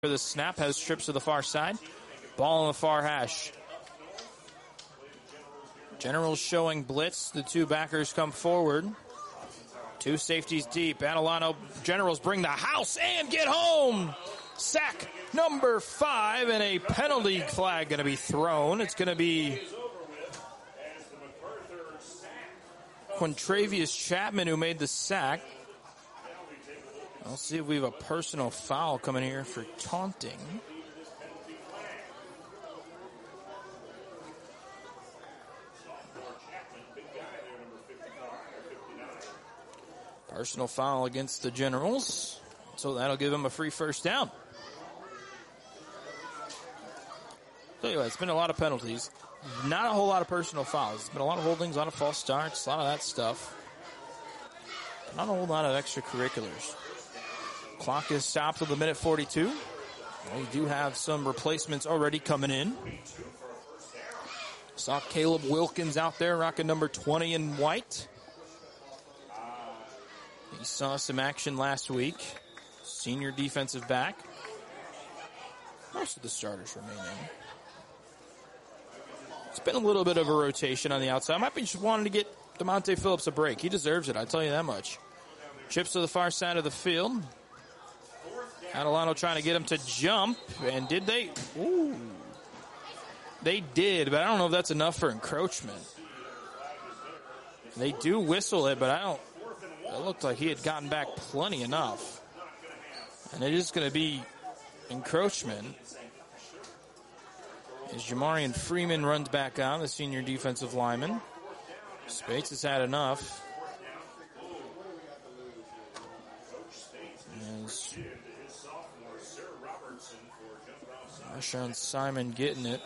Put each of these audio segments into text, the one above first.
The snap has trips to the far side. Ball on the far hash. Generals showing blitz. The two backers come forward. Two safeties deep. Adelano Generals bring the house and get home. Sack number 5 and a penalty flag going to be thrown. It's going to be Quintravious Chapman who made the sack. I'll see if we have a personal foul coming here for taunting. Personal foul against the Generals. So that'll give him a free first down. Tell you what, it's been a lot of penalties. Not a whole lot of personal fouls. It's been a lot of holdings, a lot of false starts, a lot of that stuff. Not a whole lot of extracurriculars. Clock is stopped with a minute 42. We do have some replacements already coming in. Saw Caleb Wilkins out there rocking number 20 in white. He saw some action last week. Senior defensive back. Most of the starters remaining. It's been a little bit of a rotation on the outside. I might be just wanting to get DeMonte Phillips a break. He deserves it, I tell you that much. Chips to the far side of the field. Adelano trying to get him to jump, and did they? Ooh. They did, but I don't know if that's enough for encroachment. They do whistle it, but it looked like he had gotten back plenty enough. And it is going to be encroachment. As Jamarian Freeman runs back on, the senior defensive lineman. Spates has had enough. As Rashawn Simon getting it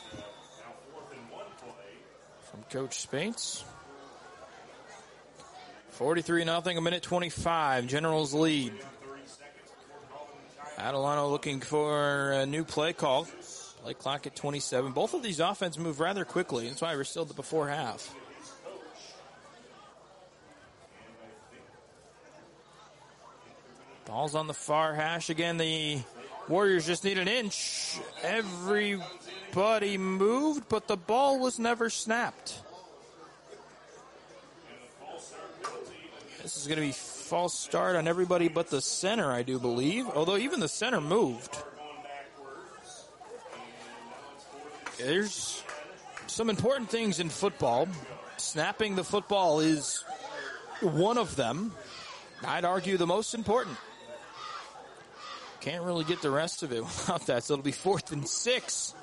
from Coach Spates. 43-0, a minute 25. Generals lead. Adelano looking for a new play call. Play clock at 27. Both of these offenses move rather quickly. That's why we're still at the before half. Ball's on the far hash again. The Warriors just need an inch. Everybody moved, but the ball was never snapped. This is going to be false start on everybody but the center, I do believe. Although even the center moved. There's some important things in football. Snapping the football is one of them. I'd argue the most important. Can't really get the rest of it without that, so it'll be 4th and 6.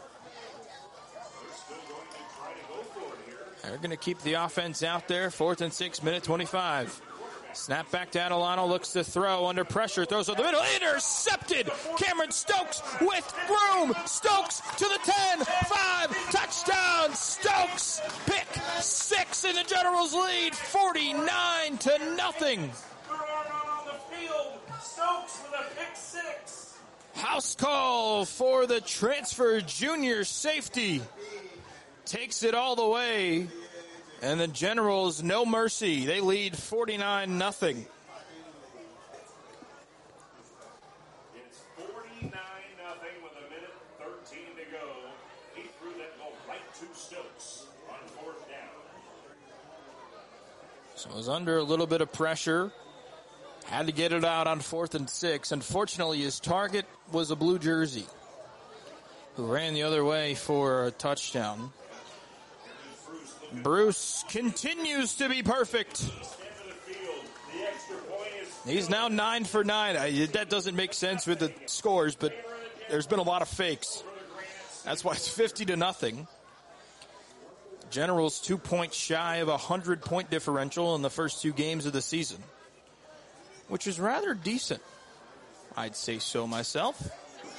They're going to keep the offense out there. 4th and 6, minute 25. Snap back to Adelano, looks to throw under pressure, throws to the middle, intercepted! Cameron Stokes with room! Stokes to the 10, 5, touchdown! Stokes, pick 6 in the Generals lead, 49-0. Stokes with a pick 6. House call for the transfer junior safety. Takes it all the way. And the Generals, no mercy. They lead 49-0. It's 49-0 with a minute 13 to go. He threw that ball right to Stokes on 4th down. So it was under a little bit of pressure. Had to get it out on 4th and 6. Unfortunately, his target was a blue jersey who ran the other way for a touchdown. Bruce continues to be perfect. He's now 9 for 9. That doesn't make sense with the scores, but there's been a lot of fakes. That's why it's 50-0. Generals 2 points shy of a 100-point differential in the first 2 games of the season, which is rather decent. I'd say so myself.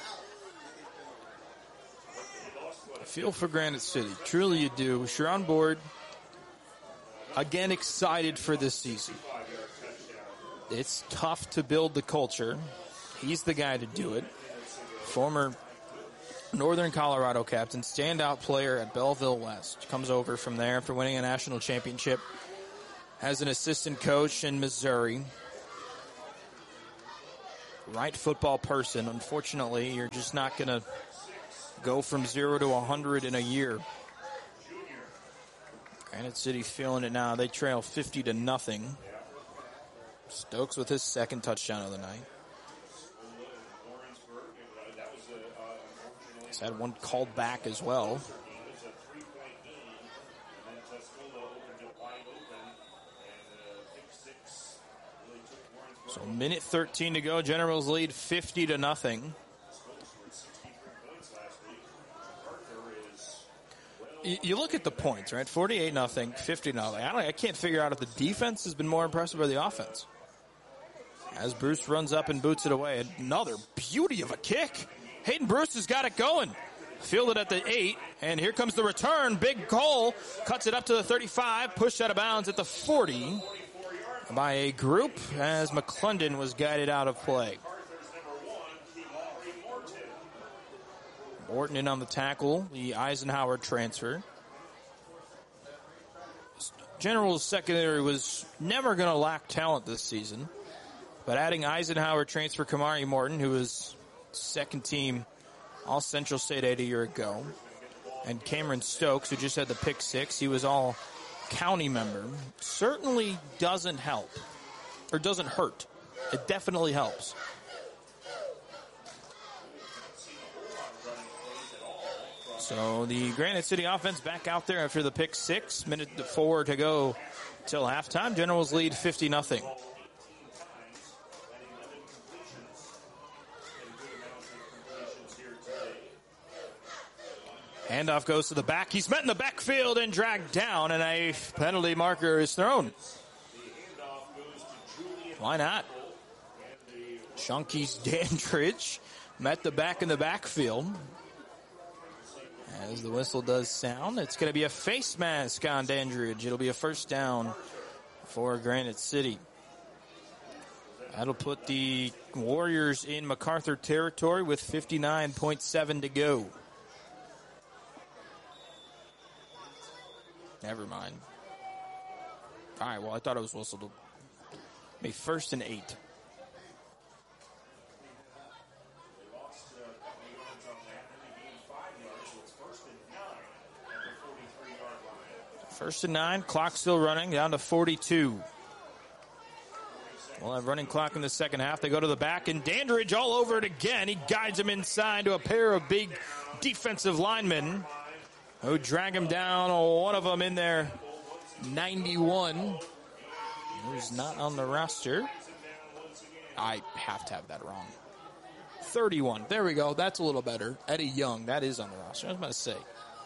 I feel for Granite City. Truly you do. You're on board. Again, excited for this season. It's tough to build the culture. He's the guy to do it. Former Northern Colorado captain, standout player at Belleville West. Comes over from there after winning a national championship. Has an assistant coach in Missouri. right football person. Unfortunately, you're just not going to go from 0 to 100 in a year. Granite City feeling it now. They trail 50-0. Stokes with his second touchdown of the night. He's had one called back as well. So minute 13 to go. Generals lead 50-0. You look at the points, right? 48-0, 50-0. I can't figure out if the defense has been more impressive or the offense. As Bruce runs up and boots it away. Another beauty of a kick. Hayden Bruce has got it going. Fielded at the 8, and here comes the return. Big goal. Cuts it up to the 35. Pushed out of bounds at the 40 by a group as McClendon was guided out of play. Morton in on the tackle, the Eisenhower transfer. General's secondary was never going to lack talent this season, but adding Eisenhower transfer Kamari Morton, who was second team All-Central State Aid a year ago, and Cameron Stokes, who just had the pick 6, he was all county member, certainly doesn't help, or doesn't hurt. It definitely helps. So the Granite City offense back out there after the pick 6. Minute 4 to go till halftime. Generals lead 50-0. Handoff goes to the back. He's met in the backfield and dragged down, and a penalty marker is thrown. Why not? Chunky's Dandridge met the back in the backfield. As the whistle does sound, it's going to be a face mask on Dandridge. It'll be a first down for Granite City. That'll put the Warriors in MacArthur territory with 59.7 to go. Never mind. All right, well, I thought it was whistled. Be 1st and 8. First and 9, clock still running, down to 42. We'll have running clock in the second half. They go to the back, and Dandridge all over it again. He guides him inside to a pair of big defensive linemen who drag him down. One of them in there, 91, who's not on the roster. I have to have that wrong. 31. There we go. That's a little better. Eddie Young, that is on the roster. I was about to say.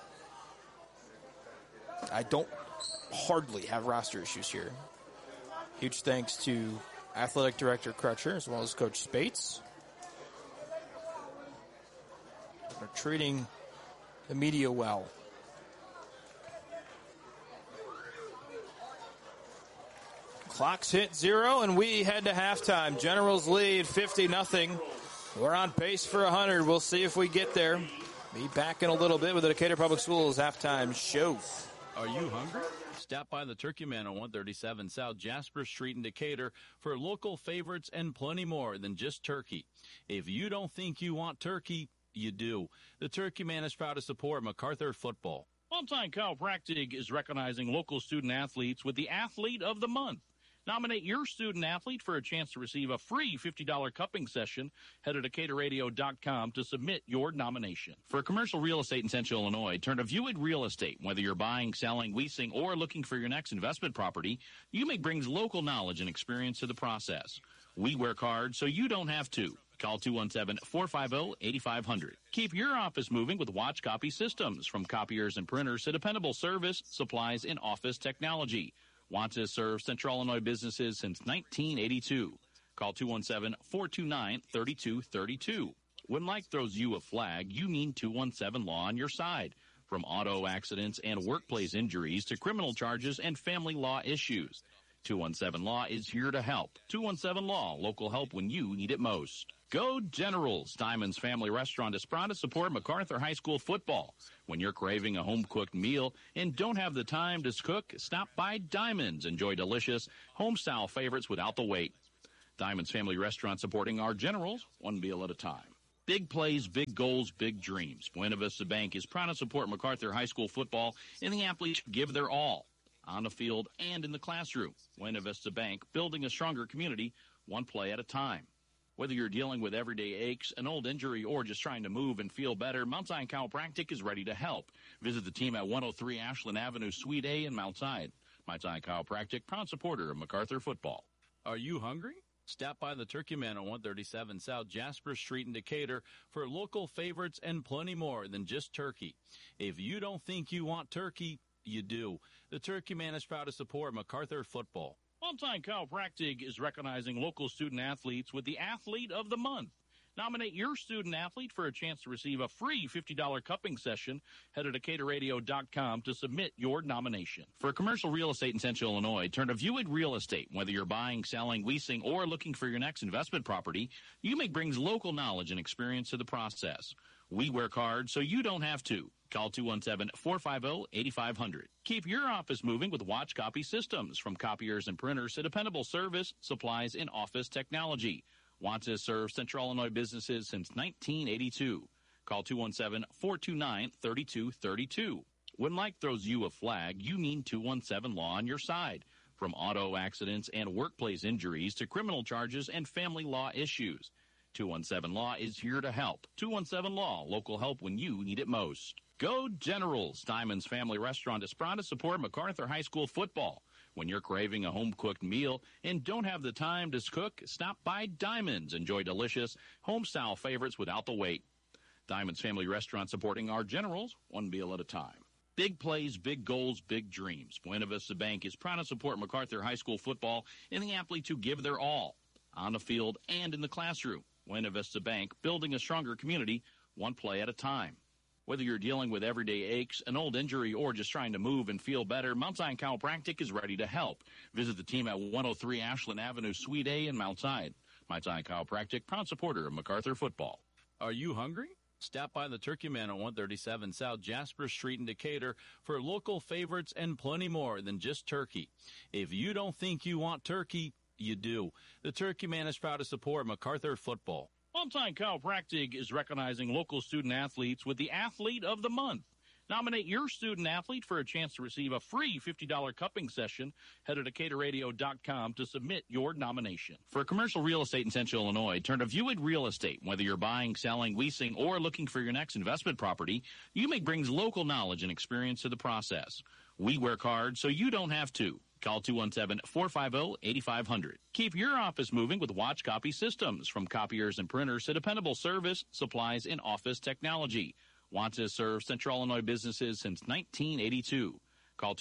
I don't hardly have roster issues here. Huge thanks to Athletic Director Crutcher as well as Coach Spates. They're treating the media well. Clock's hit 0, and we head to halftime. Generals lead 50-0. We're on pace for 100. We'll see if we get there. Be back in a little bit with the Decatur Public Schools halftime show. Are you hungry? Stop by the Turkey Man on 137 South Jasper Street in Decatur for local favorites and plenty more than just turkey. If you don't think you want turkey, you do. The Turkey Man is proud to support MacArthur football. Longtime chiropractic is recognizing local student athletes with the Athlete of the Month. Nominate your student athlete for a chance to receive a free $50 cupping session. Head to DecaturRadio.com to submit your nomination. For commercial real estate in Central Illinois, turn to View It Real Estate. Whether you're buying, selling, leasing, or looking for your next investment property, UMIG brings local knowledge and experience to the process. We work hard so you don't have to. Call 217-450-8500. Keep your office moving with Watch Copy Systems. From copiers and printers to dependable service, supplies, and office technology. Watts has served Central Illinois businesses since 1982. Call 217-429-3232. When life throws you a flag, you need 217 Law on your side. From auto accidents and workplace injuries to criminal charges and family law issues. 217 Law is here to help. 217 Law, local help when you need it most. Go Generals! Diamond's Family Restaurant is proud to support MacArthur High School football. When you're craving a home-cooked meal and don't have the time to cook, stop by Diamond's. Enjoy delicious, home-style favorites without the wait. Diamonds Family Restaurant supporting our generals, one meal at a time. Big plays, big goals, big dreams. Buena Vista Bank is proud to support MacArthur High School football, and the athletes give their all on the field and in the classroom. Buena Vista Bank, building a stronger community, one play at a time. Whether you're dealing with everyday aches, an old injury, or just trying to move and feel better, Mount Zion Chiropractic is ready to help. Visit the team at 103 Ashland Avenue, Suite A in Mount Zion. Mount Zion Chiropractic, proud supporter of MacArthur football. Are you hungry? Stop by the Turkey Man on 137 South Jasper Street in Decatur for local favorites and plenty more than just turkey. If you don't think you want turkey, you do. The Turkey Man is proud to support MacArthur football. Mount Zion Chiropractic is recognizing local student athletes with the Athlete of the Month. Nominate your student athlete for a chance to receive a free $50 cupping session. Head to DecaturRadio.com to submit your nomination. For commercial real estate in Central Illinois, turn to Viewit Real Estate. Whether you're buying, selling, leasing, or looking for your next investment property, UMIG brings local knowledge and experience to the process. We work hard so you don't have to. Call 217-450-8500. Keep your office moving with Watch Copy Systems. From copiers and printers to dependable service, supplies, and office technology. Want to serve Central Illinois businesses since 1982. Call 217-429-3232. When life throws you a flag, you need 217 Law on your side. From auto accidents and workplace injuries to criminal charges and family law issues. 217 Law is here to help. 217 Law, local help when you need it most. Go Generals! Diamonds Family Restaurant is proud to support MacArthur High School football. When you're craving a home-cooked meal and don't have the time to cook, stop by Diamonds. Enjoy delicious, home-style favorites without the wait. Diamonds Family Restaurant supporting our generals, one meal at a time. Big plays, big goals, big dreams. Buena Vista Bank is proud to support MacArthur High School football and the athletes who give their all on the field and in the classroom. Buena Vista Bank, building a stronger community, one play at a time. Whether you're dealing with everyday aches, an old injury, or just trying to move and feel better, Mount Zion Chiropractic is ready to help. Visit the team at 103 Ashland Avenue, Suite A in Mount Zion. Mount Zion Chiropractic, proud supporter of MacArthur football. Are you hungry? Stop by the Turkey Man on 137 South Jasper Street in Decatur for local favorites and plenty more than just turkey. If you don't think you want turkey, you do. The Turkey Man is proud to support MacArthur football. Mount Zion Chiropractic is recognizing local student athletes with the Athlete of the Month. Nominate your student athlete for a chance to receive a free $50 cupping session. Head to DecaturRadio.com to submit your nomination. For commercial real estate in Central Illinois, turn to Viewit Real Estate. Whether you're buying, selling, leasing, or looking for your next investment property, UMIG brings local knowledge and experience to the process. We work hard so you don't have to. Call 217-450-8500. Keep your office moving with Watch Copy Systems. From copiers and printers to dependable service, supplies, and office technology. Want to serve Central Illinois businesses since 1982. Call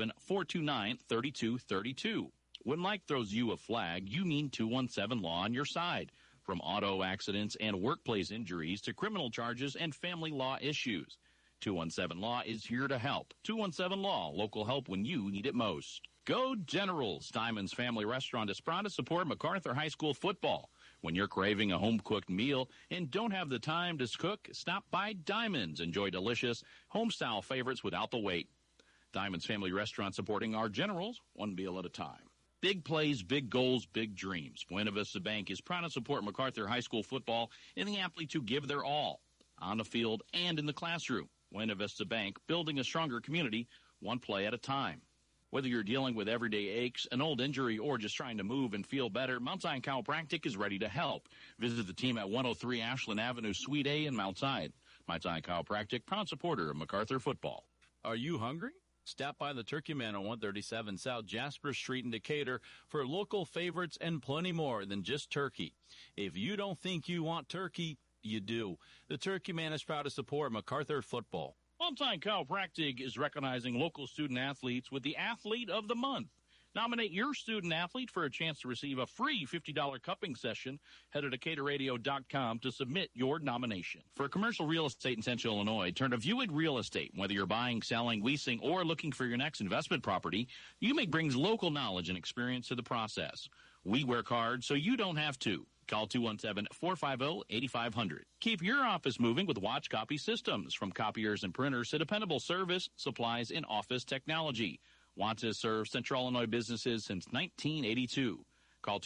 217-429-3232. When life throws you a flag, you need 217 Law on your side. From auto accidents and workplace injuries to criminal charges and family law issues. 217 Law is here to help. 217 Law, local help when you need it most. Go Generals! Diamonds Family Restaurant is proud to support MacArthur High School football. When you're craving a home-cooked meal and don't have the time to cook, stop by Diamonds. Enjoy delicious, home-style favorites without the wait. Diamonds Family Restaurant supporting our generals, one meal at a time. Big plays, big goals, big dreams. Buena Vista Bank is proud to support MacArthur High School football and the athletes who give their all on the field and in the classroom. Buena Vista Bank, building a stronger community, one play at a time. Whether you're dealing with everyday aches, an old injury, or just trying to move and feel better, Mount Zion Chiropractic is ready to help. Visit the team at 103 Ashland Avenue, Suite A in Mount Zion. Mount Zion Chiropractic, proud supporter of MacArthur football. Are you hungry? Stop by the Turkey Man on 137 South Jasper Street in Decatur for local favorites and plenty more than just turkey. If you don't think you want turkey, you do. The Turkey Man is proud to support MacArthur football. Mount Zion Chiropractic is recognizing local student athletes with the Athlete of the Month. Nominate your student athlete for a chance to receive a free $50 cupping session. Head to DecaturRadio.com to submit your nomination. For commercial real estate in Central Illinois, turn to Viewit Real Estate. Whether you're buying, selling, leasing, or looking for your next investment property, UMIG brings local knowledge and experience to the process. We work hard so you don't have to. Call 217-450-8500. Keep your office moving with Watch Copy Systems. From copiers and printers to dependable service, supplies, and office technology. Want to serve Central Illinois businesses since 1982. Call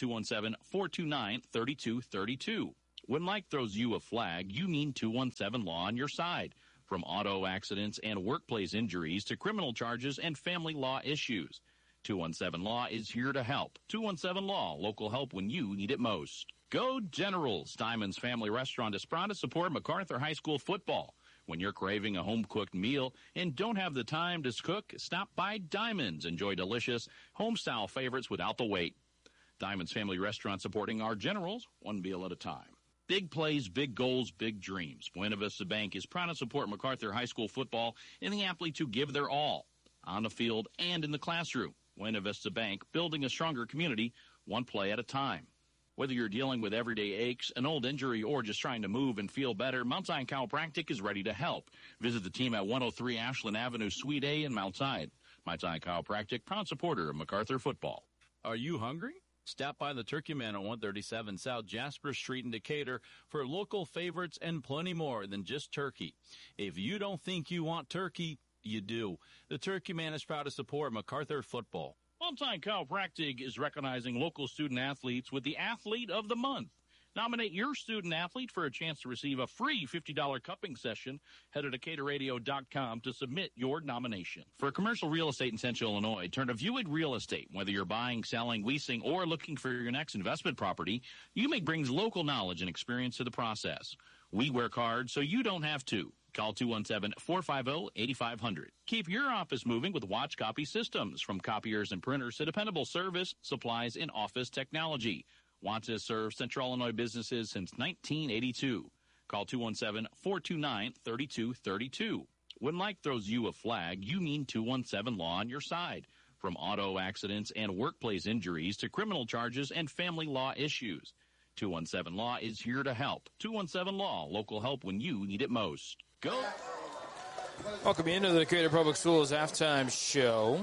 217-429-3232. When Mike throws you a flag, you mean 217 Law on your side. From auto accidents and workplace injuries to criminal charges and family law issues. 217 Law is here to help. 217 Law, local help when you need it most. Go Generals! Diamond's Family Restaurant is proud to support MacArthur High School football. When you're craving a home-cooked meal and don't have the time to cook, stop by Diamond's. Enjoy delicious, home-style favorites without the wait. Diamond's Family Restaurant supporting our Generals, one meal at a time. Big plays, big goals, big dreams. Buena Vista Bank is proud to support MacArthur High School football and the athletes who give their all, on the field and in the classroom. Buena Vista Bank, building a stronger community, one play at a time. Whether you're dealing with everyday aches, an old injury, or just trying to move and feel better, Mount Zion Chiropractic is ready to help. Visit the team at 103 Ashland Avenue, Suite A in Mount Zion. Mount Zion Chiropractic, proud supporter of MacArthur football. Are you hungry? Stop by the Turkey Man on 137 South Jasper Street in Decatur for local favorites and plenty more than just turkey. If you don't think you want turkey, you do. The Turkey Man is proud to support MacArthur football. Mount Zion Chiropractic is recognizing local student athletes with the Athlete of the Month. Nominate your student athlete for a chance to receive a free $50 cupping session. Head to DecaturRadio.com to submit your nomination. For commercial real estate in Central Illinois, turn to Viewit Real Estate. Whether you're buying, selling, leasing, or looking for your next investment property, UMIG brings local knowledge and experience to the process. We work hard so you don't have to. Call 217-450-8500. Keep your office moving with Watch Copy Systems. From copiers and printers to dependable service, supplies, and office technology. Watts has served Central Illinois businesses since 1982. Call 217-429-3232. When life throws you a flag, you mean 217 Law on your side. From auto accidents and workplace injuries to criminal charges and family law issues. 217 Law is here to help. 217 Law, local help when you need it most. Go! Welcome into the Decatur Public Schools halftime show.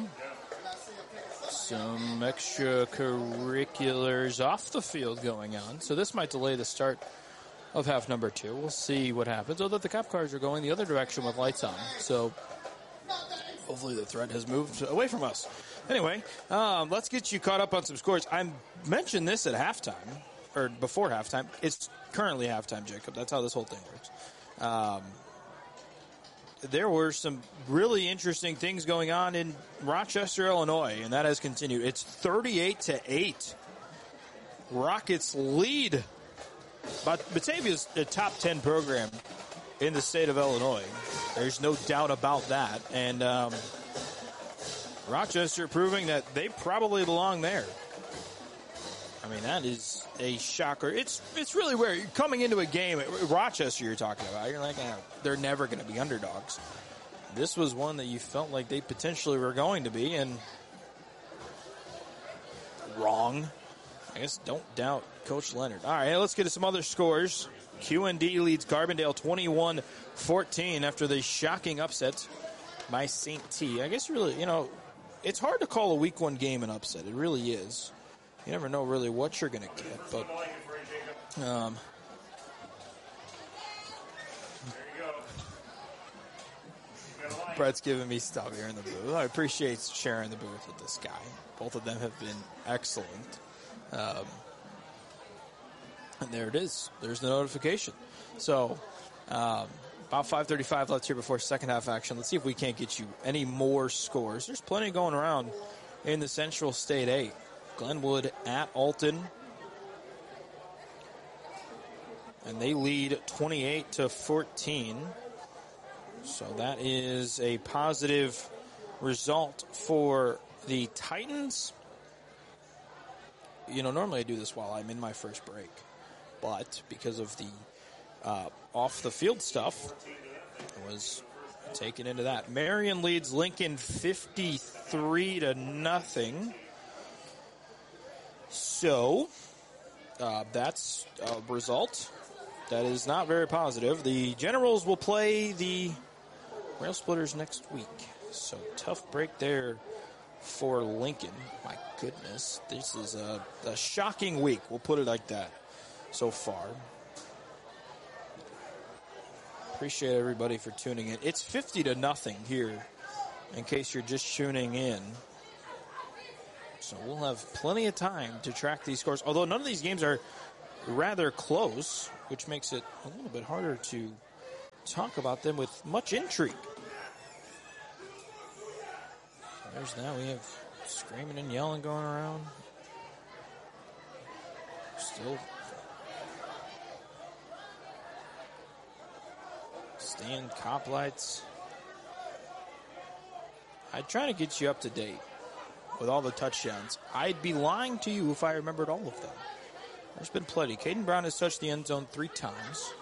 Some extracurriculars off the field going on, so this might delay the start of half number 2. We'll see what happens. Although the cop cars are going the other direction with lights on, so hopefully the threat has moved away from us. Anyway, let's get you caught up on some scores. I mentioned this at halftime, or before halftime. It's currently halftime, Jacob. That's how this whole thing works. There were some really interesting things going on in Rochester, Illinois, and that has continued. It's 38-8. Rockets lead. But Batavia's a top 10 program in the state of Illinois. There's no doubt about that. And Rochester proving that they probably belong there. I mean, that is a shocker. It's really rare. You're coming into a game, Rochester you're talking about, you're like, they're never going to be underdogs. This was one that you felt like they potentially were going to be, and wrong. I guess don't doubt Coach Leonard. All right, let's get to some other scores. QND leads Carbondale 21-14 after the shocking upset by St. T. I guess really, it's hard to call a week 1 game an upset. It really is. You never know really what you're going to get, but Brett's giving me stuff here in the booth. I appreciate sharing the booth with this guy. Both of them have been excellent. And there it is. There's the notification. So about 5:35 left here before second half action. Let's see if we can't get you any more scores. There's plenty going around in the Central State 8. Glenwood at Alton. And they lead 28-14. So that is a positive result for the Titans. Normally I do this while I'm in my first break. But because of the off-the-field stuff, I was taken into that. Marion leads Lincoln 53-0. So, that's a result that is not very positive. The Generals will play the Rail Splitters next week. So, tough break there for Lincoln. My goodness, this is a shocking week. We'll put it like that so far. Appreciate everybody for tuning in. It's 50-0 here, in case you're just tuning in. So we'll have plenty of time to track these scores, although none of these games are rather close, which makes it a little bit harder to talk about them with much intrigue. There's now we have screaming and yelling going around. Still stand cop lights. I try to get you up to date with all the touchdowns. I'd be lying to you if I remembered all of them. There's been plenty. Caden Brown has touched the end zone 3 times.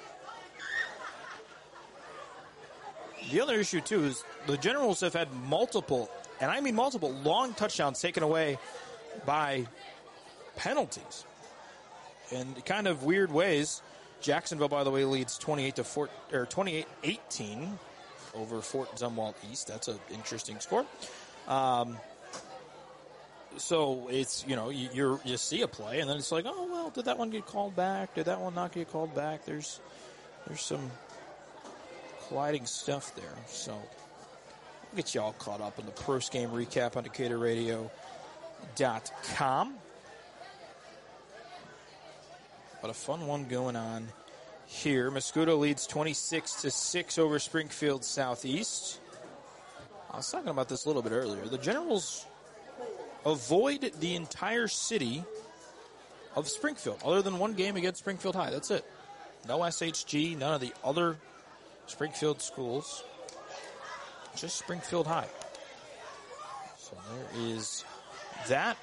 The other issue, too, is the Generals have had multiple, and I mean multiple, long touchdowns taken away by penalties. In kind of weird ways. Jacksonville, by the way, leads 28-18 over Fort Zumwalt East. That's an interesting score. So it's, you see a play, and then it's like, oh, well, did that one get called back? Did that one not get called back? There's some colliding stuff there. So we'll get you all caught up in the post-game recap on DecaturRadio.com. But a fun one going on here. Mascoutah leads 26-6 over Springfield Southeast. I was talking about this a little bit earlier. The Generals avoid the entire city of Springfield, other than one game against Springfield High. That's it. No SHG, none of the other Springfield schools. Just Springfield High. So there is that.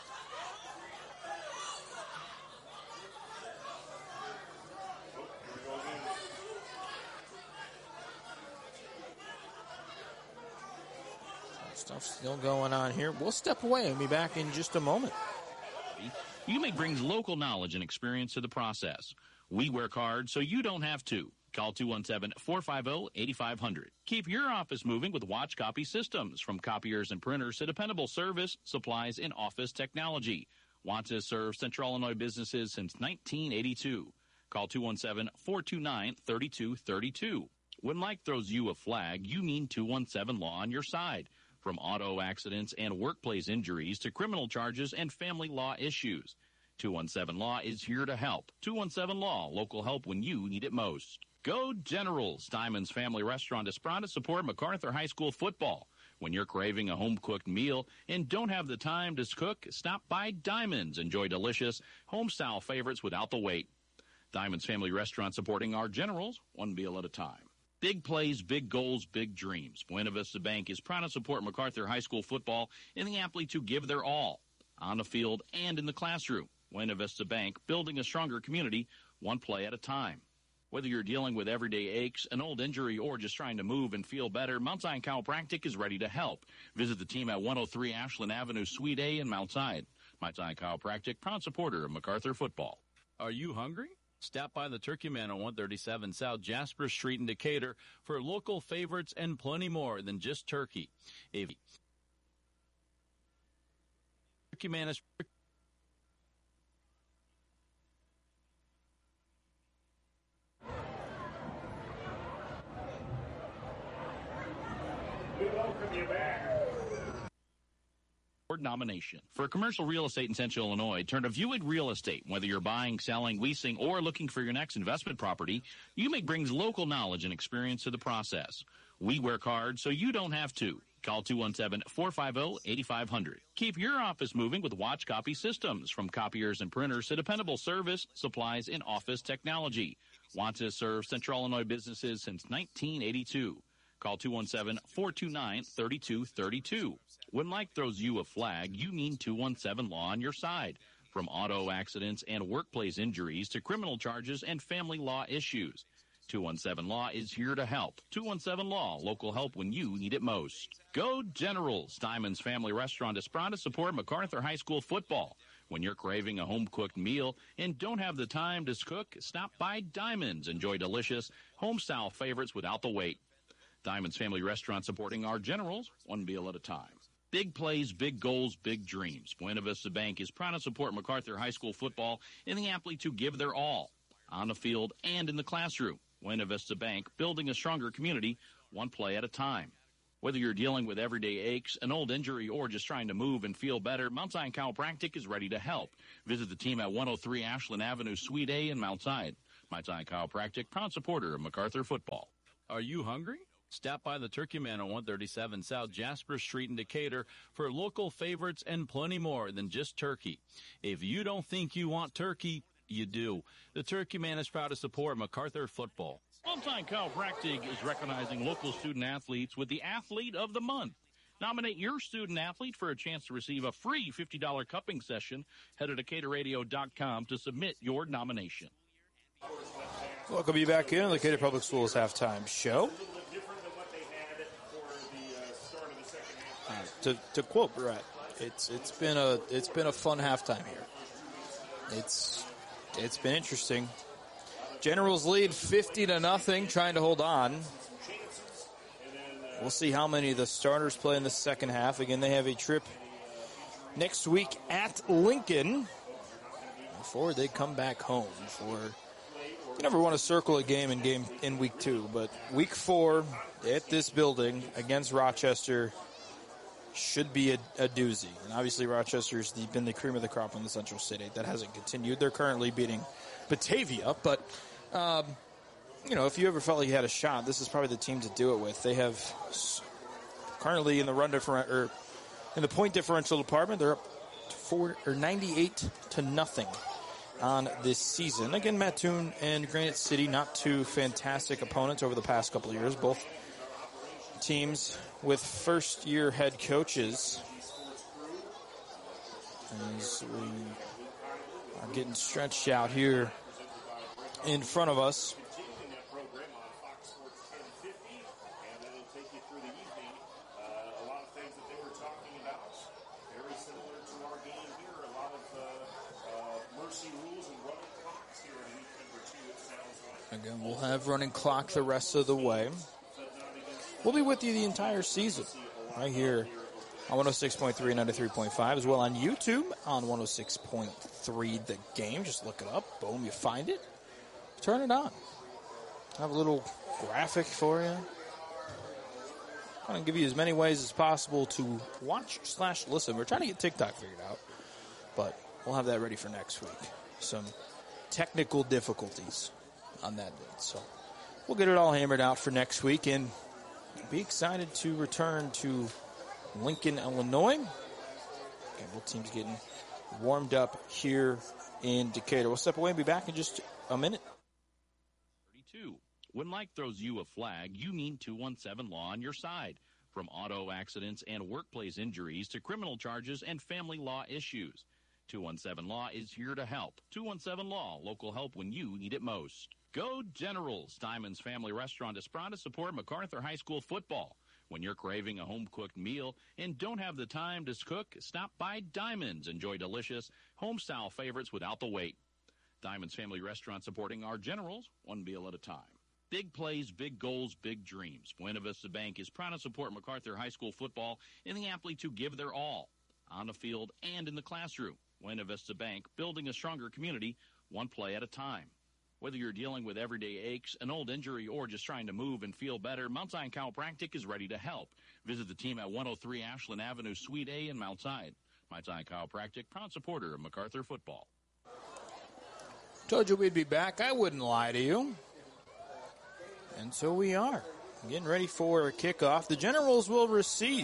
Stuff still going on here. We'll step away and be back in just a moment. UMake brings local knowledge and experience to the process. We work hard so you don't have to. Call 217-450-8500. Keep your office moving with Watch Copy Systems. From copiers and printers to dependable service, supplies, and office technology. Watts has served Central Illinois businesses since 1982. Call 217-429-3232. When life throws you a flag, you need 217 Law on your side. From auto accidents and workplace injuries to criminal charges and family law issues. 217 Law is here to help. 217 Law, local help when you need it most. Go Generals! Diamond's Family Restaurant is proud to support MacArthur High School football. When you're craving a home-cooked meal and don't have the time to cook, stop by Diamond's. Enjoy delicious, home-style favorites without the wait. Diamond's Family Restaurant supporting our Generals, one meal at a time. Big plays, big goals, big dreams. Buena Vista Bank is proud to support MacArthur High School football and the athletes who give their all, on the field and in the classroom. Buena Vista Bank, building a stronger community, one play at a time. Whether you're dealing with everyday aches, an old injury, or just trying to move and feel better, Mount Zion Chiropractic is ready to help. Visit the team at 103 Ashland Avenue, Suite A in Mount Zion. Mount Zion Chiropractic, proud supporter of MacArthur football. Are you hungry? Stop by the Turkey Man on 137 South Jasper Street in Decatur for local favorites and plenty more than just turkey. Turkey Man is... We welcome you back. Nomination. For commercial real estate in Central Illinois, turn to Viewit Real Estate. Whether you're buying, selling, leasing, or looking for your next investment property, UMake brings local knowledge and experience to the process. We work hard so you don't have to. Call 217-450-8500. Keep your office moving with Watch Copy Systems. From copiers and printers to dependable service, supplies, and office technology. Watts has served Central Illinois businesses since 1982. Call 217-429-3232. When life throws you a flag, you need 217 Law on your side. From auto accidents and workplace injuries to criminal charges and family law issues. 217 Law is here to help. 217 Law, local help when you need it most. Go Generals! Diamond's Family Restaurant is proud to support MacArthur High School football. When you're craving a home-cooked meal and don't have the time to cook, stop by Diamond's. Enjoy delicious, home-style favorites without the wait. Diamond's Family Restaurant supporting our Generals, one meal at a time. Big plays, big goals, big dreams. Buena Vista Bank is proud to support MacArthur High School football and the athletes who give their all, on the field and in the classroom. Buena Vista Bank, building a stronger community, one play at a time. Whether you're dealing with everyday aches, an old injury, or just trying to move and feel better, Mount Zion Chiropractic is ready to help. Visit the team at 103 Ashland Avenue, Suite A in Mount Zion. Mount Zion Chiropractic, proud supporter of MacArthur football. Are you hungry? Stop by the Turkey Man on 137 South Jasper Street in Decatur for local favorites and plenty more than just turkey. If you don't think you want turkey, you do. The Turkey Man is proud to support MacArthur football. Mount Zion Chiropractic is recognizing local student athletes with the Athlete of the Month. Nominate your student athlete for a chance to receive a free $50 cupping session. Head to DecaturRadio.com to submit your nomination. Welcome you back in the Decatur Public Schools halftime show. To quote Brett, it's been a fun halftime here. It's been interesting. Generals lead 50-0, trying to hold on. We'll see how many of the starters play in the second half. Again, they have a trip next week at Lincoln before they come back home for. You never want to circle a game in week 2, but week 4 at this building against Rochester should be a doozy. And obviously Rochester's been the cream of the crop in the Central City. That hasn't continued. They're currently beating Batavia, but if you ever felt like you had a shot, this is probably the team to do it with. They have currently in the in the point differential department, they're up 98-0 on this season. Again, Mattoon and Granite City, not two fantastic opponents over the past couple of years. Both teams with first-year head coaches. As we are getting stretched out here in front of us. Again, we'll have running clock the rest of the way. We'll be with you the entire season right here on 106.3 and 93.5, as well on YouTube on 106.3 The Game. Just look it up. Boom, you find it. Turn it on. I have a little graphic for you. I'm going to give you as many ways as possible to watch/listen. We're trying to get TikTok figured out, but we'll have that ready for next week. Some technical difficulties on that day. So we'll get it all hammered out for next week and be excited to return to Lincoln, Illinois. Okay, both teams getting warmed up here in Decatur. We'll step away and be back in just a minute. 32. When life throws you a flag, you need 217 Law on your side. From auto accidents and workplace injuries to criminal charges and family law issues. 217 Law is here to help. 217 Law, local help when you need it most. Go Generals! Diamond's Family Restaurant is proud to support MacArthur High School football. When you're craving a home-cooked meal and don't have the time to cook, stop by Diamond's. Enjoy delicious, home-style favorites without the wait. Diamond's Family Restaurant supporting our Generals, one meal at a time. Big plays, big goals, big dreams. Buena Vista Bank is proud to support MacArthur High School football and the athletes who give their all, on the field and in the classroom. Buena Vista Bank, building a stronger community, one play at a time. Whether you're dealing with everyday aches, an old injury, or just trying to move and feel better, Mount Zion Chiropractic is ready to help. Visit the team at 103 Ashland Avenue, Suite A in Mount Zion. Mount Zion Chiropractic, proud supporter of MacArthur football. Told you we'd be back. I wouldn't lie to you. And so we are. Getting ready for a kickoff. The Generals will receive.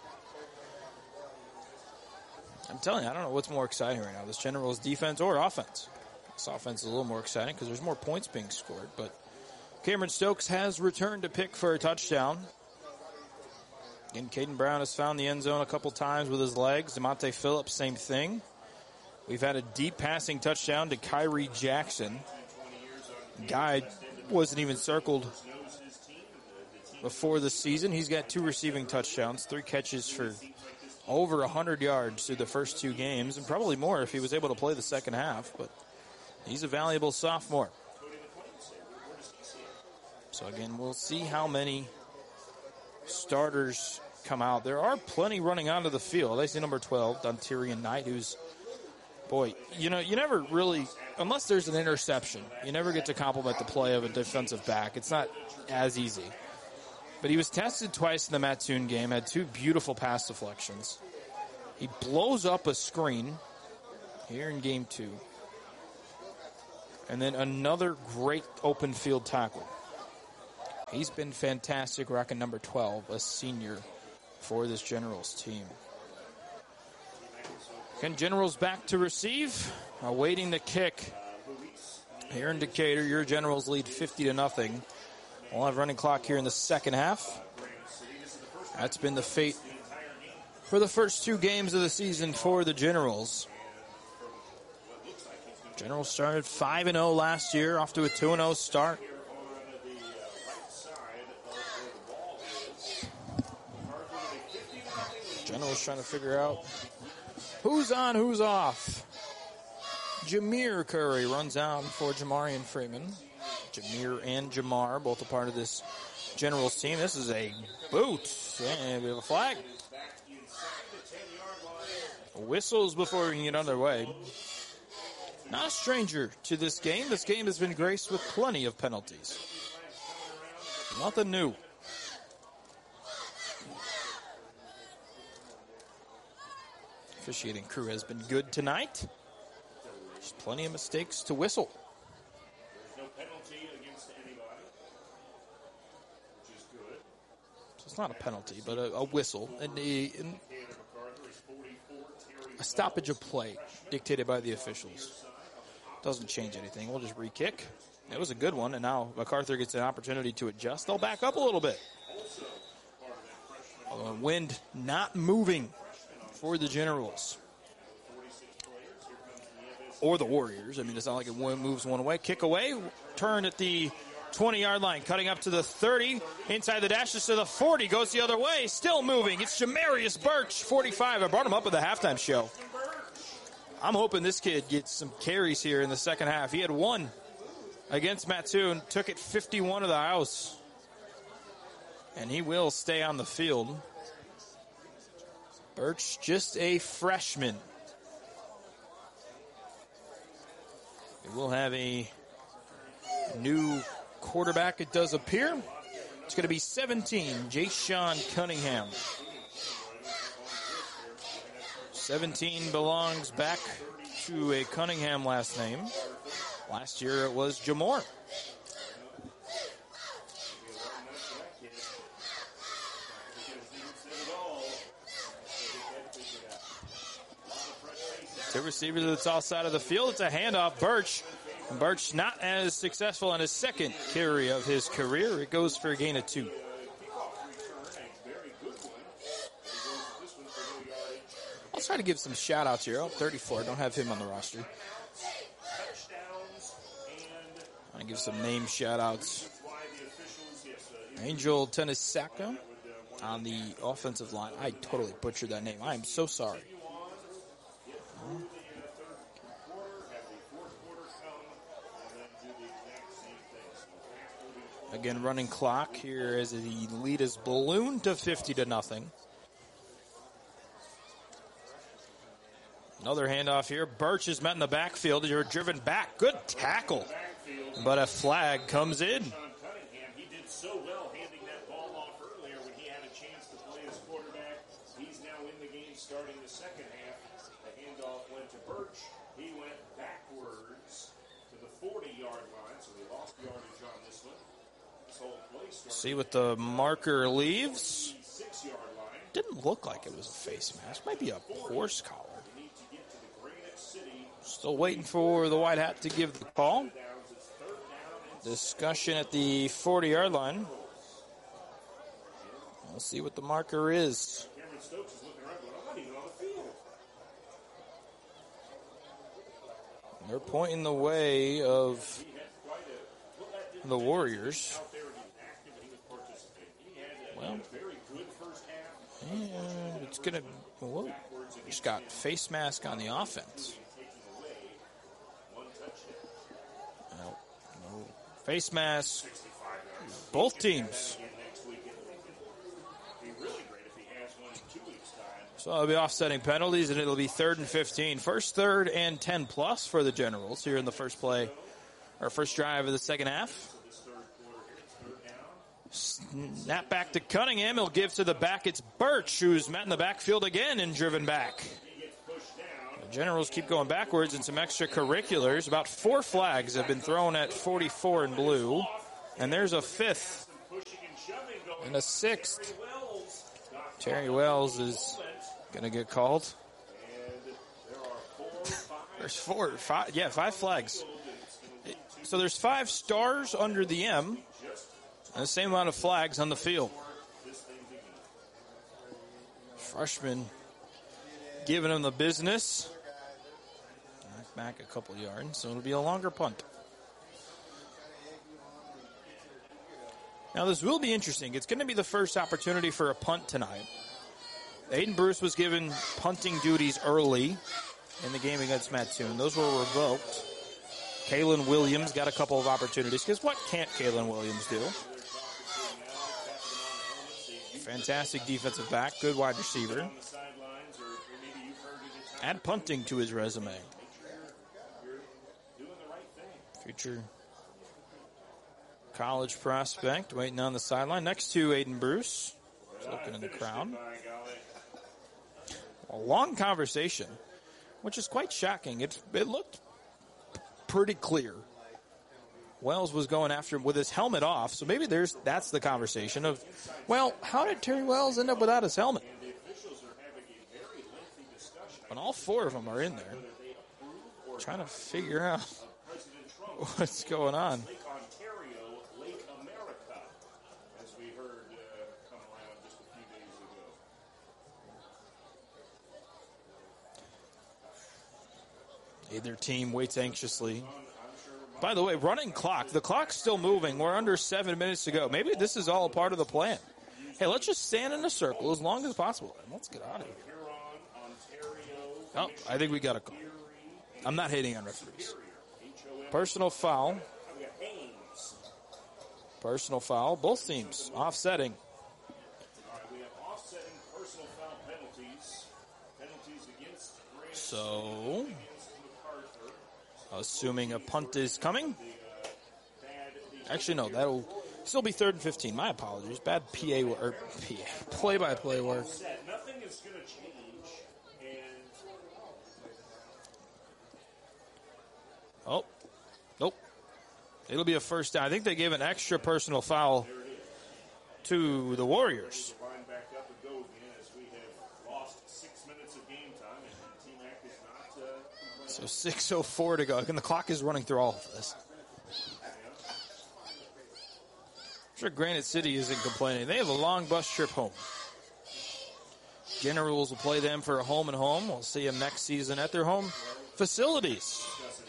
I'm telling you, I don't know what's more exciting right now, this Generals defense or offense. This offense is a little more exciting because there's more points being scored. But Cameron Stokes has returned to pick for a touchdown. Again, Caden Brown has found the end zone a couple times with his legs. DeMonte Phillips, same thing. We've had a deep passing touchdown to Kyrie Jackson. Guy wasn't even circled before the season. He's got 2 receiving touchdowns, 3 catches for over 100 yards through the first 2 games, and probably more if he was able to play the second half. But he's a valuable sophomore. So, again, we'll see how many starters come out. There are plenty running onto the field. I see number 12, Dontarian Knight, who's, boy, you never really, unless there's an interception, you never get to compliment the play of a defensive back. It's not as easy. But he was tested twice in the Mattoon game, had 2 beautiful pass deflections. He blows up a screen here in game 2. And then another great open field tackle. He's been fantastic, rocking number 12, a senior for this Generals team. Again, Generals back to receive, awaiting the kick. Here in Decatur, your Generals lead 50-0. We'll have running clock here in the second half. That's been the fate for the first 2 games of the season for the Generals. Generals started 5-0 last year, off to a 2-0 start. Generals trying to figure out who's on, who's off. Jameer Curry runs out for Jamarian Freeman. Jameer and Jamar, both a part of this Generals team. This is a boot. And we have a flag. Whistles before we can get underway. Not a stranger to this game. This game has been graced with plenty of penalties. Nothing new. Officiating crew has been good tonight. There's plenty of mistakes to whistle. No penalty against anybody, which is good. So it's not a penalty, but a whistle. And a stoppage of play dictated by the officials. Doesn't change anything. We'll just re-kick. It was a good one, and now MacArthur gets an opportunity to adjust. They'll back up a little bit. Wind not moving for the Generals. Or the Warriors. I mean, it's not like it moves one way. Kick away. Turn at the 20-yard line. Cutting up to the 30. Inside the dashes to the 40. Goes the other way. Still moving. It's Jamarius Birch, 45. I brought him up at the halftime show. I'm hoping this kid gets some carries here in the second half. He had 1 against Mattoon. Took it 51 to the house. And he will stay on the field. Birch, just a freshman. We will have a new quarterback, it does appear. It's going to be 17, Jaysean Cunningham. 17 belongs back to a Cunningham last name. Last year it was Jamor. To receiver to the south side of the field. It's a handoff. Birch. Birch not as successful on his second carry of his career. It goes for a gain of 2. I'll try to give some shout-outs here. 34. Don't have him on the roster. I'm going to give some name shout-outs. Angel Tenisaka on the offensive line. I totally butchered that name. I am so sorry. Again, running clock here as the lead is ballooned to 50-0. Another handoff here. Birch is met in the backfield. You're driven back. Good tackle. But a flag comes in. He did so well handing that ball off earlier when he had a chance to play as quarterback. He's now in the game starting the second half. The handoff went to Birch. He went backwards to the 40-yard line, so they lost yardage on this one. This whole play started. See what the marker leaves. 6-yard line. Didn't look like it was a face mask. Might be a horse collar. Still waiting for the white hat to give the call. Discussion at the 40-yard line. We'll see what the marker is. They're pointing the way of the Warriors. Well, and it's going to... Whoa. Just got face mask on the offense. No. Face mask. Both teams. So it'll be offsetting penalties, and it'll be 3rd and 15. First, 3rd, and 10 plus for the Generals here in the first play, or first drive of the second half. Snap back to Cunningham. He'll give to the back. It's Birch, who's met in the backfield again and driven back. The Generals keep going backwards in some extracurriculars. About 4 flags have been thrown at 44 in blue. And there's a 5th and a 6th. Terry Wells is going to get called. There's 5 flags. So there's 5 stars under the M and the same amount of flags on the field. Freshman giving him the business. Back a couple yards, so it'll be a longer punt. Now this will be interesting. It's going to be the first opportunity for a punt tonight. Aiden Bruce was given punting duties early in the game against Mattoon. Those were revoked. Kalen Williams got a couple of opportunities, because what can't Kalen Williams do? Fantastic defensive back, good wide receiver. Add punting to his resume. Future college prospect waiting on the sideline next to Aiden Bruce. Just looking in the crowd. A long conversation, which is quite shocking. It looked pretty clear. Wells was going after him with his helmet off, so maybe that's the conversation of, well, how did Terry Wells end up without his helmet? But all 4 of them are in there, trying to figure out what's going on. Lake Ontario, Lake America, as we heard come around just a few days ago. Either team waits anxiously. By the way, running clock. The clock's still moving. We're under 7 minutes to go. Maybe this is all a part of the plan. Hey, let's just stand in a circle as long as possible, and let's get out of here. Oh, I think we got a call. I'm not hating on referees. Personal foul. Personal foul. Both teams offsetting. We have offsetting personal foul penalties. Penalties against Grant. So, assuming a punt is coming. Actually, no, that'll still be 3rd and 15. My apologies. Bad play-by-play work. Nothing is going to change. Oh, nope. It'll be a first down. I think they gave an extra personal foul to the Warriors. Line back up and go again as we have lost 6 minutes of game time, and T-Mac is not. So 6:04 to go, and the clock is running through all of this. I'm sure Granite City isn't complaining. They have a long bus trip home. Generals will play them for a home and home. We'll see them next season at their home facilities.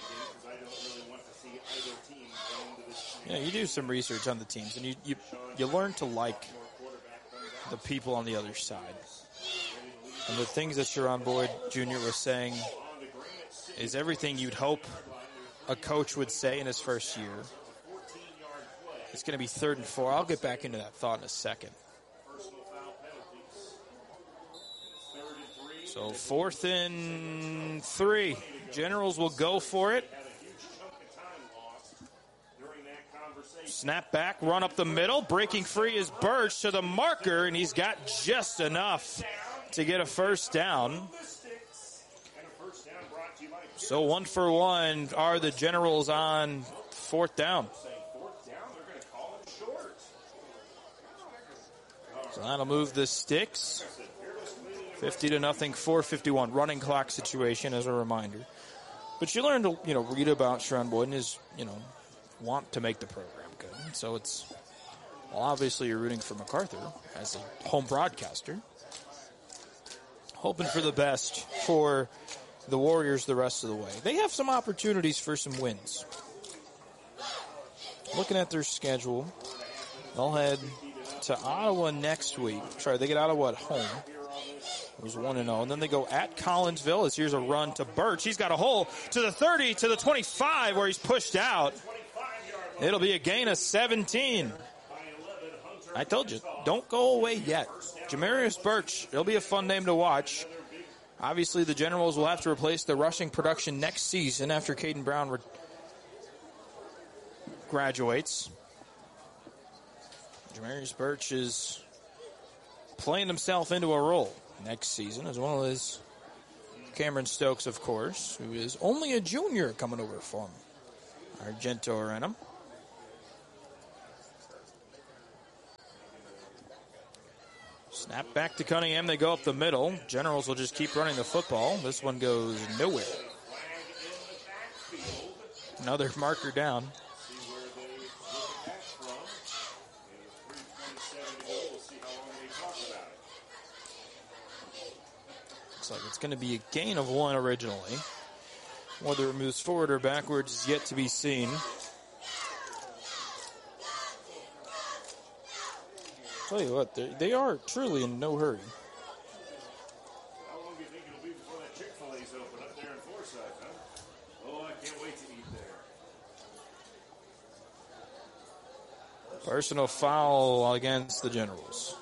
Yeah, you do some research on the teams, and you learn to like the people on the other side. And the things that Sharon Boyd Jr. was saying is everything you'd hope a coach would say in his first year. It's going to be 3rd and 4. I'll get back into that thought in a second. So 4th and 3. Generals will go for it. Snap back, run up the middle. Breaking free is Birch to the marker, and he's got just enough to get a first down. So 1 for 1 are the Generals on 4th down. So that'll move the sticks. 50-0, 4:51. Running clock situation as a reminder. But you learn to, read about Sharon Boyd and his, want to make the program good. So it's, well, obviously you're rooting for MacArthur as a home broadcaster. Hoping for the best for the Warriors the rest of the way. They have some opportunities for some wins. Looking at their schedule, they'll head to Ottawa next week. Sorry, they get Ottawa at home. It was 1-0. And then they go at Collinsville. Here's a run to Birch. He's got a hole to the 30, to the 25 where he's pushed out. It'll be a gain of 17. I told you, don't go away yet. Jamarius Birch, it'll be a fun name to watch. Obviously, the Generals will have to replace the rushing production next season after Caden Brown graduates. Jamarius Birch is playing himself into a role next season, as well as Cameron Stokes, of course, who is only a junior coming over for him. Argento Arenum. Snap back to Cunningham. They go up the middle. Generals will just keep running the football. This one goes nowhere. Another marker down. Looks like it's going to be a gain of 1 originally. Whether it moves forward or backwards is yet to be seen. Tell you what, they are truly in no hurry. How long do you think it'll be before that Chick-fil-A's open up there in Forsyth, huh? Oh, I can't wait to eat there. Personal foul against the Generals.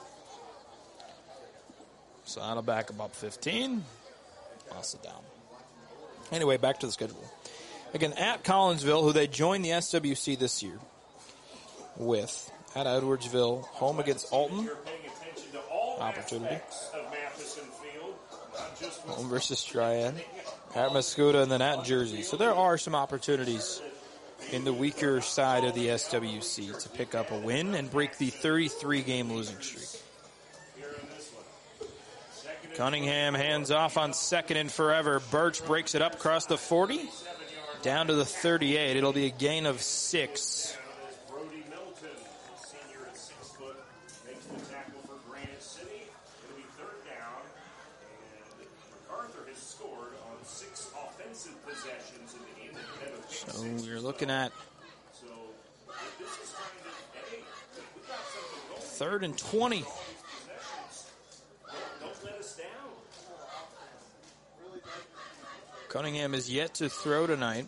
So that'll back about 15. Lost it down. Anyway, back to the schedule. Again, at Collinsville, who they joined the SWC this year with. At Edwardsville, home against Alton. Opportunity. Home versus Triad. At Mascoutah, and then at Jersey. So there are some opportunities in the weaker side of the SWC to pick up a win and break the 33-game losing streak. Cunningham hands off on 2nd and forever. Birch breaks it up across the 40. Down to the 38. It'll be a gain of 6. So you're looking at 3rd and 20. Cunningham is yet to throw tonight.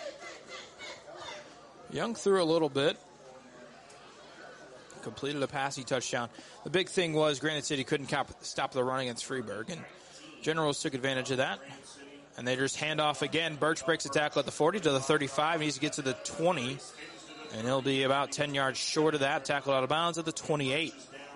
Young threw a little bit. Completed a passing touchdown. The big thing was Granite City couldn't stop the run against Freeburg, and Generals took advantage of that. And they just hand off again. Birch breaks a tackle at the 40 to the 35. He needs to get to the 20. And he'll be about 10 yards short of that. Tackled out of bounds at the 28.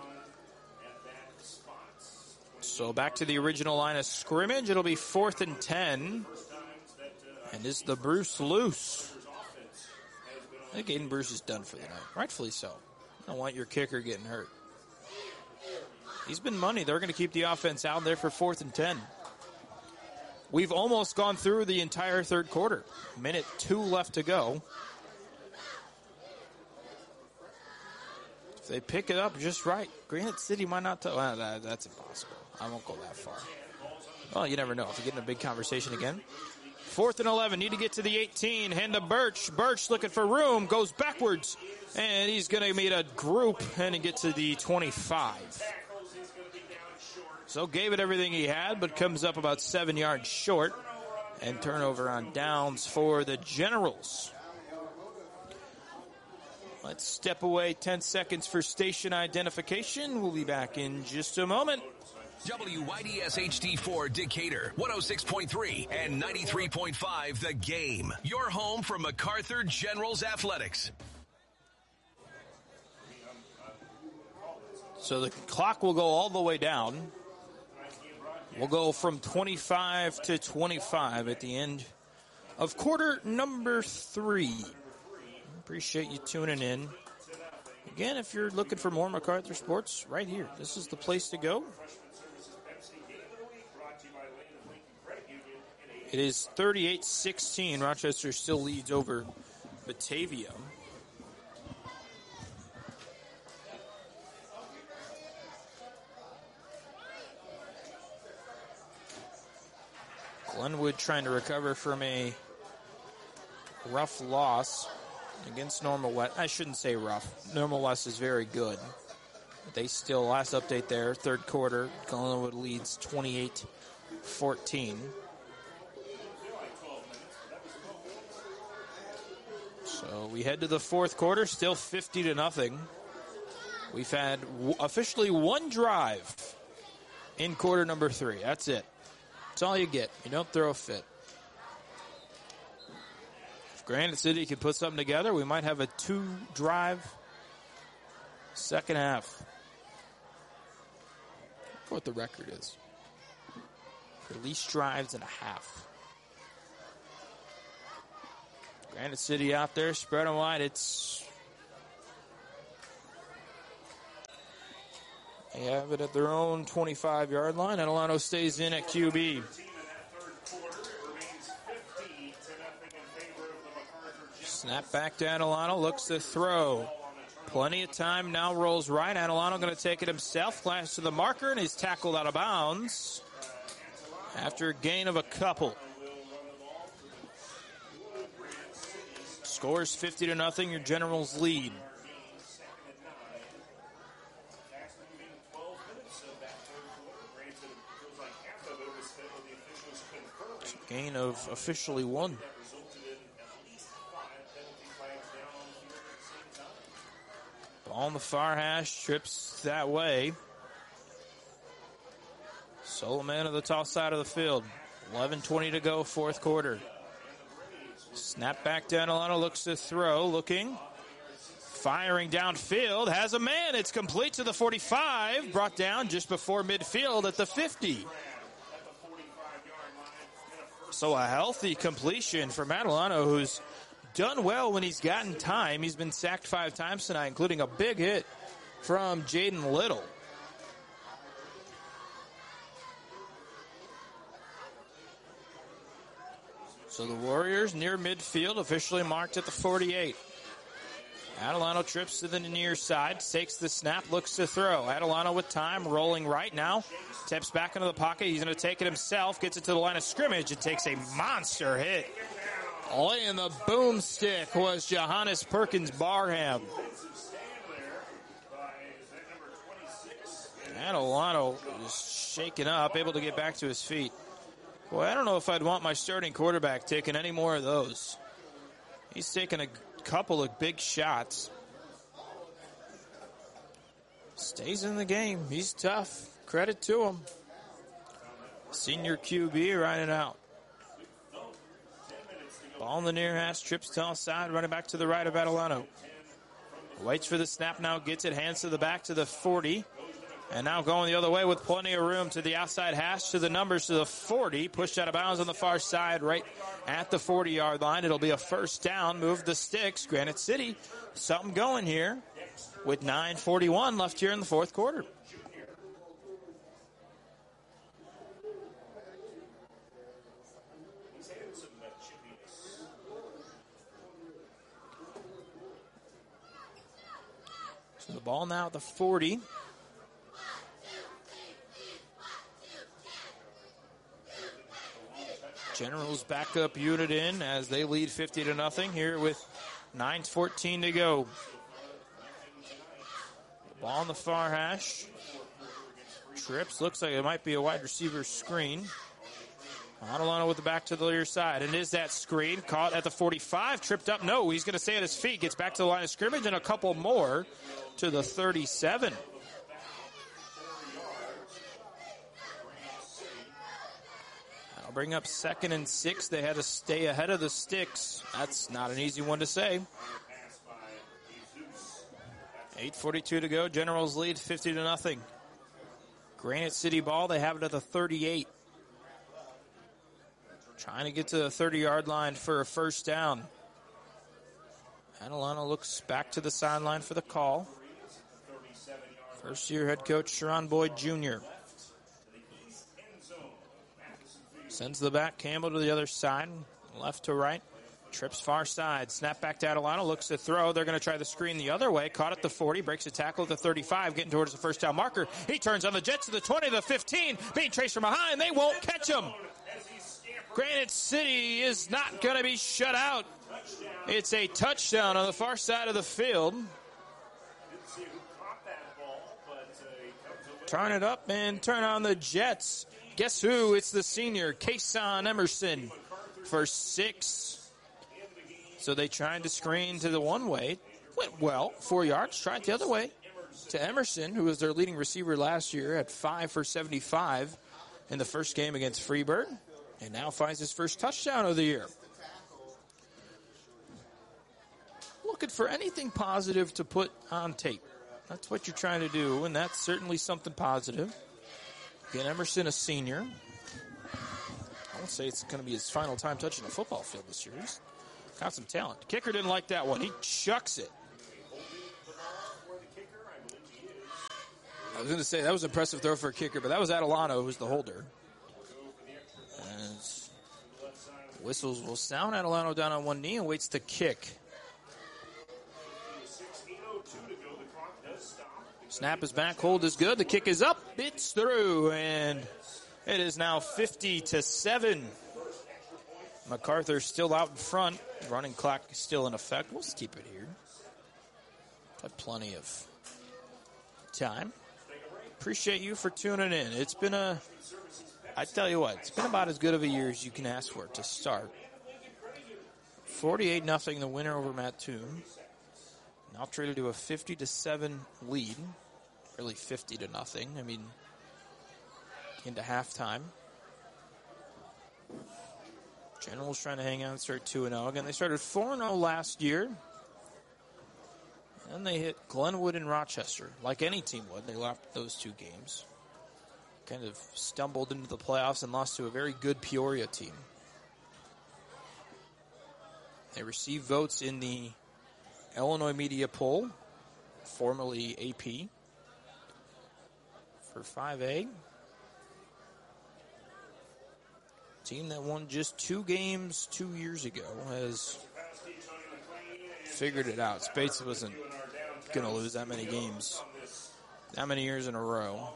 So back to the original line of scrimmage. It'll be 4th and 10. And is the Bruce loose? I think Aiden Bruce is done for the night. Rightfully so. I don't want your kicker getting hurt. He's been money. They're going to keep the offense out there for 4th and 10. We've almost gone through the entire third quarter. Minute 2 left to go. If they pick it up just right, Granite City might not. Well, that's impossible. I won't go that far. Well, you never know. If you get in a big conversation again. 4th and 11. Need to get to the 18. Hand to Birch. Birch looking for room. Goes backwards. And he's going to meet a group and get to the 25. So gave it everything he had, but comes up about 7 yards short. And turnover on downs for the Generals. Let's step away 10 seconds for station identification. We'll be back in just a moment. WYDS HD4 Decatur, 106.3 and 93.5 The Game. Your home for MacArthur Generals Athletics. So the clock will go all the way down. We'll go from 25 to 25 at the end of quarter number 3. Appreciate you tuning in. Again, if you're looking for more MacArthur sports, right here. This is the place to go. It is 38-16. Rochester still leads over Batavia. Glenwood trying to recover from a rough loss against Normal West. I shouldn't say rough. Normal West is very good. But they still, last update there, third quarter, Glenwood leads 28-14. So we head to the fourth quarter, still 50-0. We've had officially one drive in quarter number 3. That's it. That's all you get. You don't throw a fit. If Granite City can put something together, we might have a 2-drive Second half. Look what the record is. For least drives and a half. Granite City out there, spread them wide. They have it at their own 25-yard line. Adelano stays in at QB. Snap back to Adelano, looks to throw. Plenty of time, now rolls right. Adelano going to take it himself, flash to the marker, and he's tackled out of bounds after a gain of a couple. Scores 50-0, your Generals lead. Gain of officially 1. Ball on the far hash, trips that way. Solomon to the tall side of the field. 11:20 to go, fourth quarter. Snap back to Adelano, looks to throw, looking. Firing downfield, has a man. It's complete to the 45, brought down just before midfield at the 50. So a healthy completion from Adelano, who's done well when he's gotten time. He's been sacked 5 times tonight, including a big hit from Jaden Little. So the Warriors near midfield, officially marked at the 48. Adelano trips to the near side, takes the snap, looks to throw. Adelano with time, rolling right now. Steps back into the pocket. He's going to take it himself, gets it to the line of scrimmage, and takes a monster hit. Laying the boomstick was Johannes Perkins Barham. Adelano is shaken up, able to get back to his feet. Boy, I don't know if I'd want my starting quarterback taking any more of those. He's taken a couple of big shots. Stays in the game. He's tough. Credit to him. Senior QB riding out. Ball in the near hash, trips to outside, running back to the right of Adelano. Waits for the snap now, gets it, hands to the back to the 40. And now going the other way with plenty of room to the outside hash, to the numbers to the 40. Pushed out of bounds on the far side, right at the 40-yard line. It'll be a first down. Move the sticks. Granite City, something going here with 9:41 left here in the fourth quarter. So the ball now at the 40. Generals backup unit in as they lead 50-0 here with 9:14 to go. Ball on the far hash. Trips. Looks like it might be a wide receiver screen. Adelano with the back to the near side. And is that screen caught at the 45? Tripped up? No, he's going to stay at his feet. Gets back to the line of scrimmage and a couple more to the 37. I'll bring up 2nd and 6. They had to stay ahead of the sticks. That's not an easy one to say. 8:42 to go. Generals lead 50-0. Granite City ball. They have it at the 38. Trying to get to the 30-yard line for a first down. Adelano looks back to the sideline for the call. First-year head coach Sharon Boyd Jr. Sends the back, Campbell to the other side, left to right. Trips far side, snap back to Adelano, looks to throw. They're going to try the screen the other way. Caught at the 40, breaks a tackle at the 35, getting towards the first down marker. He turns on the jet to the 20, the 15, being chased from behind. They won't catch him. Granite City is not going to be shut out. It's a touchdown on the far side of the field. Turn it up and turn on the Jets. Guess who? It's the senior, Kason Emerson, for 6. So they tried to screen to the one way. Went well, 4 yards. Tried the other way to Emerson, who was their leading receiver last year, at 5 for 75 in the first game against Freeburg, and now finds his first touchdown of the year. Looking for anything positive to put on tape. That's what you're trying to do, and that's certainly something positive. Again, Emerson, a senior. I won't say it's going to be his final time touching a football field this year. He's got some talent. Kicker didn't like that one. He chucks it. I was going to say that was an impressive throw for a kicker, but that was Adelano who's the holder. As whistles will sound, Adelano down on one knee and waits to kick. Snap is back, hold is good. The kick is up, it's through, and it is now 50-7. MacArthur still out in front. Running clock is still in effect. We'll just keep it here. Got plenty of time. Appreciate you for tuning in. It's been I tell you what, it's been about as good of a year as you can ask for to start. 48-0, the winner over Mattoon. Now traded to a 50-7 lead. Really 50-0. I mean, into halftime. Generals trying to hang on, start 2-0. Again, they started 4-0 last year. And they hit Glenwood and Rochester. Like any team would, they lost those two games. Kind of stumbled into the playoffs and lost to a very good Peoria team. They received votes in the Illinois Media Poll, formerly AP, for 5A. Team that won just 2 games 2 years ago has figured it out. Spates wasn't going to lose that many games that many years in a row.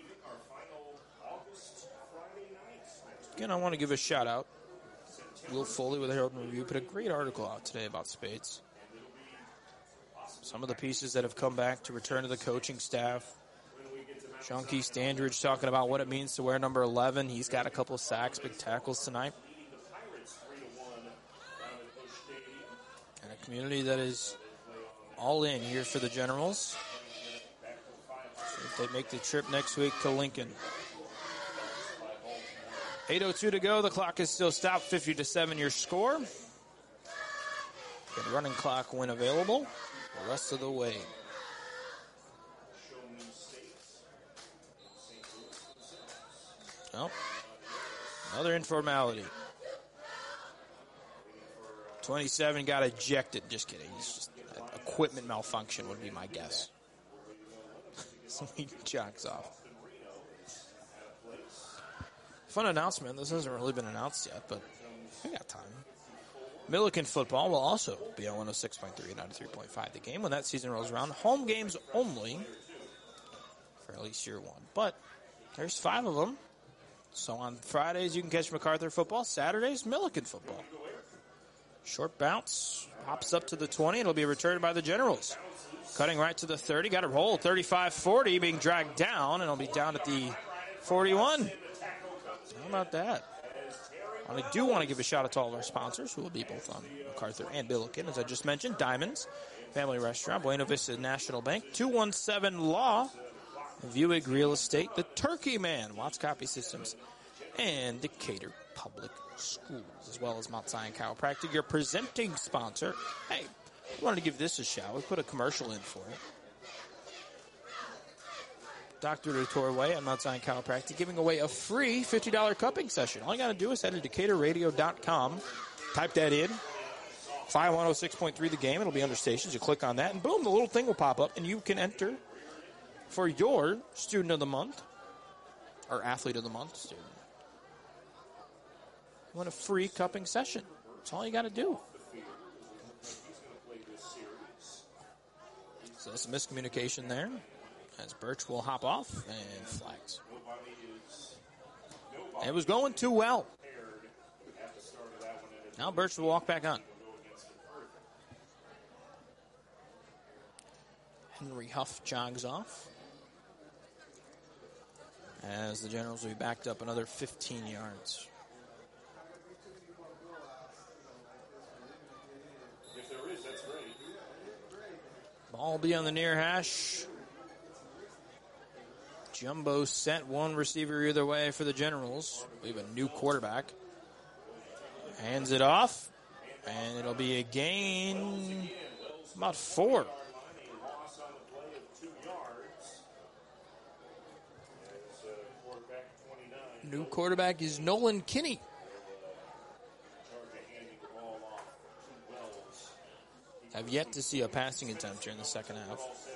Again, I want to give a shout out. Will Foley with Herald and Review put a great article out today about Spates. Some of the pieces that have come back to return to the coaching staff. Chunky Standridge talking about what it means to wear number 11. He's got a couple of sacks, big tackles tonight. And a community that is all in here for the Generals. So if they make the trip next week to Lincoln. 8:02 to go. The clock is still stopped. 50-7 your score. Good running clock when available. The rest of the way. Oh, another informality. 27 got ejected. Just kidding. He's just equipment malfunction would be my guess. So he jogs off. Fun announcement. This hasn't really been announced yet, but we got time. Milliken football will also be on 106.3 and 93.5 the game when that season rolls around. Home games only for at least year 1. But there's 5 of them. So on Fridays you can catch MacArthur football. Saturdays, Milliken football. Short bounce. Pops up to the 20. It'll be returned by the Generals. Cutting right to the 30. Got a roll. 35-40 being dragged down. And it'll be down at the 41. How about that? I do want to give a shout out to all of our sponsors who will be both on MacArthur and Milliken. As I just mentioned, Diamonds, Family Restaurant, Buena Vista National Bank, 217 Law, Buick Real Estate, The Turkey Man, Watts Copy Systems, and Decatur Public Schools, as well as Mount Zion Chiropractic, your presenting sponsor. Hey, I wanted to give this a shout. We put a commercial in for it. Dr. DeTorway on Mount Zion Chiropractic giving away a free $50 cupping session. All you got to do is head to DecaturRadio.com, type that in, 5106.3 the game. It'll be under stations. You click on that, and boom, the little thing will pop up, and you can enter for your student of the month, or athlete of the month student. You want a free cupping session. That's all you got to do. So that's a miscommunication there. As Birch will hop off and flags. It was going too well. Now Birch will walk back on. Henry Huff jogs off. As the Generals will be backed up another 15 yards. Ball will be on the near hash. Jumbo sent one receiver either way for the Generals. We have a new quarterback. Hands it off, and it'll be a gain about 4. New quarterback is Nolan Kinney. Have yet to see a passing attempt here in the second half.